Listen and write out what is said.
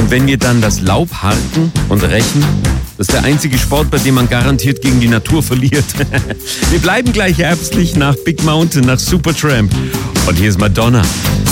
Und wenn wir dann das Laub harken und rächen, das ist der einzige Sport, bei dem man garantiert gegen die Natur verliert. Wir bleiben gleich herbstlich nach Big Mountain, nach Supertramp. Und hier ist Madonna.